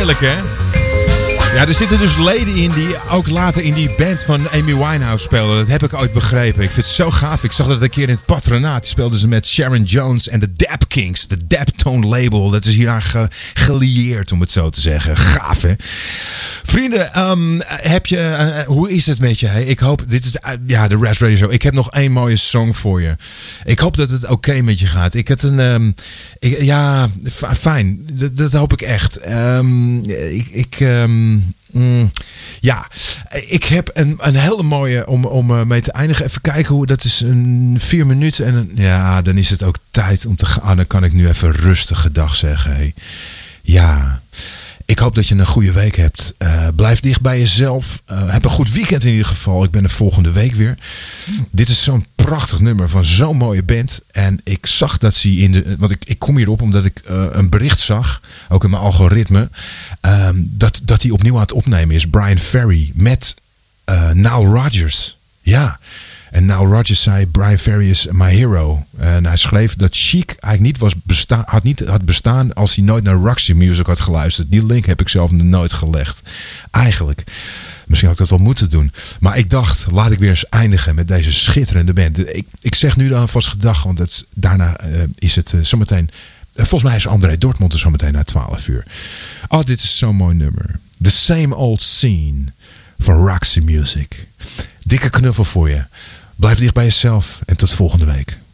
Heerlijk, hè? Ja, er zitten dus leden in die ook later in die band van Amy Winehouse speelden. Dat heb ik ooit begrepen. Ik vind het zo gaaf. Ik zag dat een keer in het patronaat. Die speelden ze met Sharon Jones en de Dap Kings. De Daptone label. Dat is hieraan gelieerd, om het zo te zeggen. Gaaf, hè? Vrienden, hoe is het met je? Ik hoop, dit is de Red Radio Show. Ik heb nog één mooie song voor je. Ik hoop dat het oké met je gaat. Ik had fijn. Dat hoop ik echt. Ik heb een hele mooie om mee te eindigen. Even kijken hoe dat is. 4 minuten en dan is het ook tijd om te gaan. Dan kan ik nu even rustige dag zeggen. Hey. Ja. Ik hoop dat je een goede week hebt. Blijf dicht bij jezelf. Heb een goed weekend in ieder geval. Ik ben er volgende week weer. Dit is zo'n prachtig nummer van zo'n mooie band. En ik zag dat ze want ik kom hierop omdat ik een bericht zag. Ook in mijn algoritme. Dat hij opnieuw aan het opnemen is. Brian Ferry met Nile Rodgers. Ja. En Nile Rodgers zei, Brian Ferry is my hero. En hij schreef dat Chic eigenlijk had bestaan als hij nooit naar Roxy Music had geluisterd. Die link heb ik zelf nooit gelegd. Eigenlijk. Misschien had ik dat wel moeten doen. Maar ik dacht, laat ik weer eens eindigen met deze schitterende band. Ik zeg nu dan vast gedag, want daarna is het zometeen... volgens mij is André Dortmund er zometeen na 12 uur. Oh, dit is zo'n mooi nummer. The Same Old Scene van Roxy Music. Dikke knuffel voor je. Blijf dicht bij jezelf en tot volgende week.